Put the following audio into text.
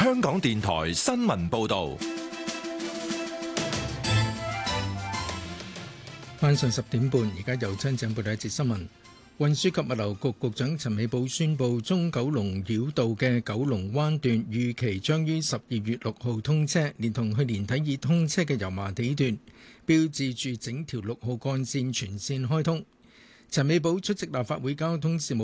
香港電台新聞報道。 晚上10點半，而家由張正報道一節新聞。運輸及物流局局長陳美寶宣布，中九龍繞道嘅九龍灣段預期將於12月6號通車，連同去年底已通車嘅油麻地段，標誌住整條6號幹線全線開通。陳美寶出席立法會交通事務